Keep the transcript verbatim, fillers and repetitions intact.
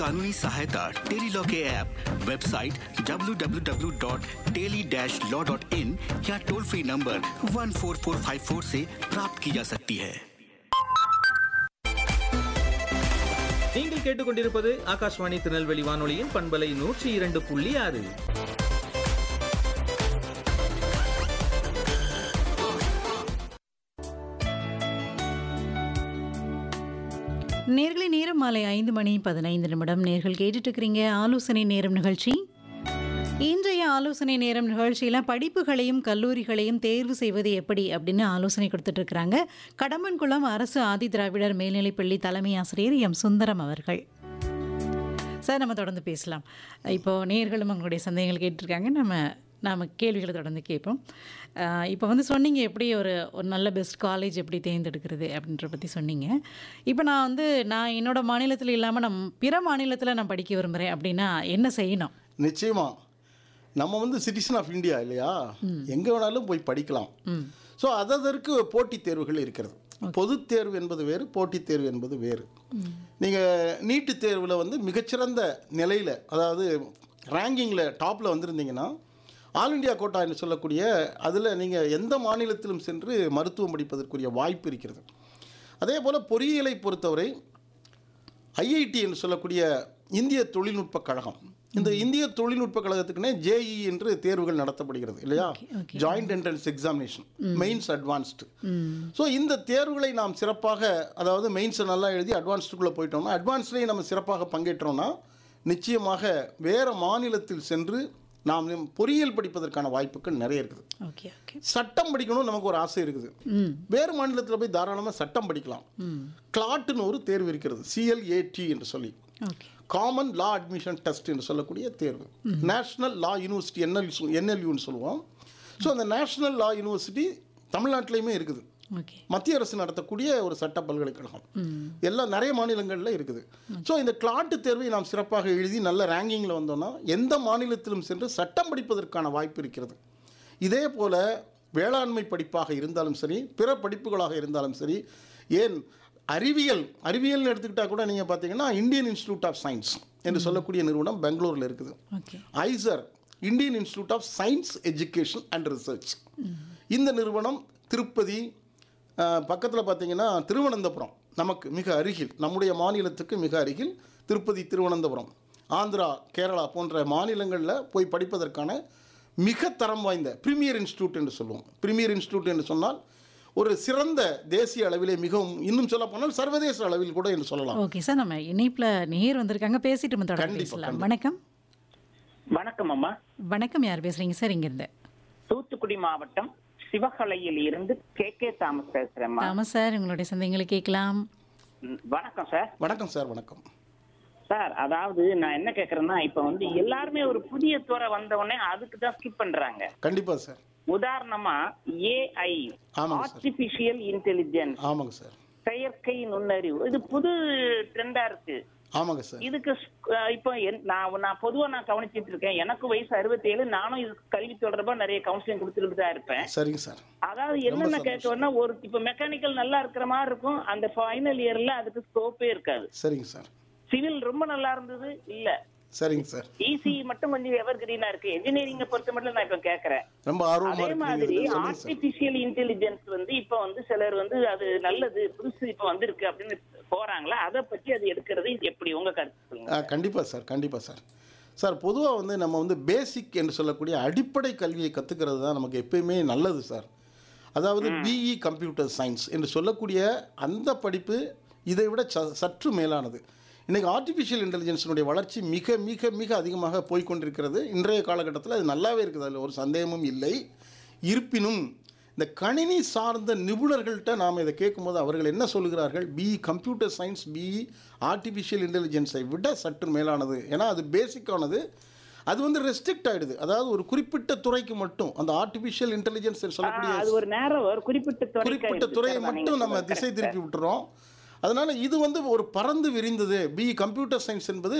कानूनी सहायता tele law के app, website W W W dot tele dash law dot in या toll free number one four four five four से प्राप्त की जा सकती है। நீங்கள் கேட்டுக்கொண்டிருப்பது ஆகாஷ்வாணி திருநெல்வேலி வானொலியின் பண்பலை நூற்றி இரண்டு புள்ளி ஆறு. நேர்களை நேரம் மாலை ஐந்து மணி பதினைந்து நிமிடம். நேர்கள் கேட்டுட்டு இருக்கிறீங்க ஆலோசனை நேரம் நிகழ்ச்சி. இன்றைய ஆலோசனை நேரம் நிகழ்ச்சியில் படிப்புகளையும் கல்லூரிகளையும் தேர்வு செய்வது எப்படி அப்படின்னு ஆலோசனை கொடுத்துட்டு இருக்கிறாங்க கடம்பன்குளம் அரசு ஆதி திராவிடர் மேல்நிலைப்பள்ளி தலைமை ஆசிரியர் எம் சுந்தரம் அவர்கள். சார், நம்ம தொடர்ந்து பேசலாம். இப்போது நேர்களும் அவங்களுடைய சந்தேகங்கள் கேட்டிருக்காங்க. நம்ம நாம் கேள்விகளை தொடர்ந்து கேட்போம். இப்போ வந்து சொன்னீங்க எப்படி ஒரு ஒரு நல்ல பெஸ்ட் காலேஜ் எப்படி தேர்ந்தெடுக்கிறது அப்படின்ற பற்றி சொன்னீங்க. இப்போ நான் வந்து நான் என்னோடய மாநிலத்தில் இல்லாமல் நம் பிற மாநிலத்தில் நான் படிக்க விரும்புகிறேன் அப்படின்னா என்ன செய்யணும்? நிச்சயமாக நம்ம வந்து சிட்டிசன் ஆஃப் இந்தியா இல்லையா, எங்கே வேணாலும் போய் படிக்கலாம். ஸோ அதற்கு போட்டித் தேர்வுகள் இருக்கிறது. பொது தேர்வு என்பது வேறு, போட்டித் தேர்வு என்பது வேறு. நீங்கள் நீட்டு தேர்வில் வந்து மிகச்சிறந்த நிலையில், அதாவது ரேங்கிங்கில் டாப்பில் வந்திருந்தீங்கன்னா ஆல் இண்டியா கோட்டா என்று சொல்லக்கூடிய அதில் நீங்கள் எந்த மாநிலத்திலும் சென்று மருத்துவம் படிப்பதற்குரிய வாய்ப்பு இருக்கிறது. அதே போல் பொறியியலை பொறுத்தவரை ஐஐடி என்று சொல்லக்கூடிய இந்திய தொழில்நுட்ப கழகம், இந்த இந்திய தொழில்நுட்ப கழகத்துக்குன்னே ஜேஇ என்று தேர்வுகள் நடத்தப்படுகிறது இல்லையா, joint entrance examination, mains advanced. So இந்த தேர்வுகளை நாம் சிறப்பாக, அதாவது மெயின்ஸை நல்லா எழுதி அட்வான்ஸ்டுக்குள்ளே போயிட்டோம்னா, அட்வான்ஸ்லேயே நம்ம சிறப்பாக பங்கேற்றோம்னா நிச்சயமாக வேறு மாநிலத்தில் சென்று நாம் பொறியியல் படிப்பதற்கான வாய்ப்புகள் நிறைய இருக்குது. சட்டம் படிக்கணும் நமக்கு ஒரு ஆசை இருக்குது, வேறு மாநிலத்தில் போய் தாராளமாக சட்டம் படிக்கலாம். கிளாட்டுன்னு ஒரு தேர்வு இருக்கிறது, சிஎல்ஏடி என்று சொல்லி, காமன் லா அட்மிஷன் டெஸ்ட் என்று சொல்லக்கூடிய தேர்வு. நேஷனல் லா யூனிவர்சிட்டி என்எல் என்எல்யூன்னு சொல்லுவோம். ஸோ அந்த நேஷனல் லா யூனிவர்சிட்டி தமிழ்நாட்டிலையுமே இருக்குது, மத்திய அரசு நடத்தக்கூடிய ஒரு சட்ட பல்கலைக்கழகம், எல்லாம் நிறைய மாநிலங்களில் இருக்குது. ஸோ இந்த கிளாட்டு தேர்வை நாம் சிறப்பாக எழுதி நல்ல ரேங்கிங்கில் வந்தோம்னா எந்த மாநிலத்திலும் சென்று சட்டம் படிப்பதற்கான வாய்ப்பு இருக்கிறது. இதே போல் வேளாண்மை படிப்பாக இருந்தாலும் சரி, பிற படிப்புகளாக இருந்தாலும் சரி, ஏன் அறிவியல் அறிவியல்னு எடுத்துக்கிட்டால் கூட நீங்கள் பார்த்தீங்கன்னா இந்தியன் இன்ஸ்டிடியூட் ஆஃப் சயின்ஸ் என்று சொல்லக்கூடிய நிறுவனம் பெங்களூரில் இருக்குது. ஐசர், Indian institute of science education and research, இந்த நிறுவனம் திருப்பதி பக்கத்தில் பார்த்தீங்கன்னா திருவனந்தபுரம், நமக்கு மிக அருகில், நம்முடைய மாநிலத்துக்கு மிக அருகில் திருப்பதி, திருவனந்தபுரம், ஆந்திரா, கேரளா போன்ற மாநிலங்களில் போய் படிப்பதற்கான மிக தரம் வாய்ந்த பிரீமியர் இன்ஸ்டிடியூட் என்று சொல்லுவோம். பிரீமியர் இன்ஸ்டிடியூட் என்று சொன்னால் ஒரு சிறந்த தேசிய அளவிலே, மிகவும் இன்னும் சொல்ல போனால் சர்வதேச அளவில் கூட என்று சொல்லலாம். ஓகே சார், நம்ம இணைப்பில் நேர் வந்திருக்காங்க, பேசிட்டு பேசலாம். வணக்கம். வணக்கம் அம்மா. வணக்கம், யார் பேசுறீங்க சார்? இங்கிருந்து தூத்துக்குடி மாவட்டம் சிவகலையில் இருந்து கே கே தாமஸ் பேசுறேன். தாமஸ் சார், உங்களுடைய சந்தேகங்களை கேட்கலாம். வணக்கம் சார். வணக்கம் சார். வணக்கம் சார். அதாவது நான் என்ன கேட்கறேன்னா, இப்ப வந்து எல்லாருமே ஒரு புதிய துறை வந்த உடனே அதுக்கு தான் ஸ்கிப் பண்றாங்க. கண்டிப்பா சார். உதாரணமா ஏஐ, ஆர்டிபிஷியல் இன்டெலிஜென்ஸ், ஆமாங்க சார், செயற்கை நுண்ணறிவு, இது புது ட்ரெண்டா இருக்கு. ஆமாங்க சார். இதுக்கு இப்போ நான் நான் பொதுவா நான் கவனிச்சிட்டு இருக்கேன். எனக்கு வயசு அறுபத்தி ஏழு. நானும் இது கல்வி தொடர்பா நிறைய கவுன்சிலிங் கொடுத்துட்டு தான் இருப்பேன். சரிங்க சார். அதாவது என்னென்ன கேட்கணும்னா, ஒரு இப்ப மெக்கானிக்கல் நல்லா இருக்கிற மாதிரி இருக்கும், அந்த ஃபைனல் இயர்ல அதுக்கு ஸ்கோப்பே இருக்காது. சரிங்க சார். சிவில் ரொம்ப நல்லா இருந்தது இல்ல. சரிங்க சார். இசி மட்டும் கொஞ்சம் எவர் கிரீனா இருக்கு. இன்ஜினியரிங் பொறுத்த மட்டும் நான் இப்ப கேக்குறேன். ரொம்ப ஆர்வமா அதே மாதிரி ஆர்டிபிஷியல் இன்டெலிஜென்ஸ் வந்து இப்ப வந்து சிலர் வந்து அது நல்லது, புதுசு இப்ப வந்திருக்கு அப்படின்னு போறாங்களா, அதை பற்றி அது எடுக்கிறது எப்படி, உங்க கருத்து? கண்டிப்பா சார். கண்டிப்பா சார். சார், பொதுவாக வந்து நம்ம வந்து பேசிக் என்று சொல்லக்கூடிய அடிப்படை கல்வியை கற்றுக்கிறது தான் நமக்கு எப்பயுமே நல்லது சார். அதாவது பிஇ கம்ப்யூட்டர் சயின்ஸ் என்று சொல்லக்கூடிய அந்த படிப்பு இதை விட சற்று மேலானது. இன்றைக்கி ஆர்டிஃபிஷியல் இன்டெலிஜென்ஸினுடைய வளர்ச்சி மிக மிக மிக அதிகமாக போய்கொண்டிருக்கிறது. இன்றைய காலகட்டத்தில் அது நல்லாவே இருக்குது, அதில் ஒரு சந்தேகமும் இல்லை. இருப்பினும் இந்த கணினி சார்ந்த நிபுணர்கள்ட்ட நாம் இதை கேட்கும்போது அவர்கள் என்ன சொல்கிறார்கள், BE computer science, BE artificial இன்டெலிஜென்ஸை விட சற்று மேலானது. ஏன்னா அது பேசிக்கானது, அது வந்து ரெஸ்ட்ரிக்ட் ஆகிடுது. அதாவது ஒரு குறிப்பிட்ட துறைக்கு மட்டும், அந்த ஆர்டிஃபிஷியல் இன்டெலிஜென்ஸ் சொல்லக்கூடிய ஒரு நேரம் ஒரு குறிப்பிட்ட குறிப்பிட்ட துறையை மட்டும் நம்ம திசை திருப்பி விட்டுறோம். அதனால் இது வந்து ஒரு பறந்து விரிந்தது. பிஇ கம்ப்யூட்டர் சயின்ஸ் என்பது